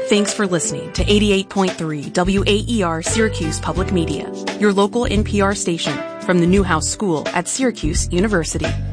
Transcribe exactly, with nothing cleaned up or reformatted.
Thanks for listening to eighty-eight point three W A E R Syracuse Public Media, your local N P R station from the Newhouse School at Syracuse University.